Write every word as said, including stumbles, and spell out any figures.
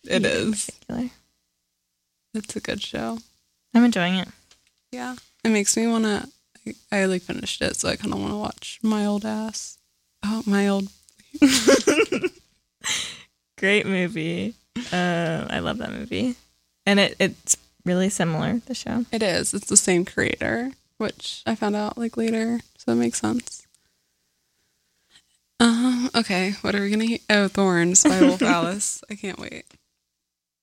It You is. in particular. It's a good show. I'm enjoying it. Yeah. It makes me want to... I, I like finished it, so I kind of want to watch My Old Ass. Oh, My Old... Great movie. Uh, I love that movie. And it, it's really similar, the show. It is. It's the same creator, which I found out like later, so it makes sense. Um, okay, what are we gonna hear? Oh, Thorns by Wolf Alice. I can't wait.